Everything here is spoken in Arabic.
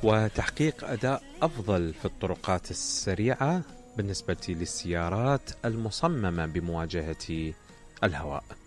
وتحقيق أداء أفضل في الطرقات السريعة بالنسبة للسيارات المصممة بمواجهة الهواء.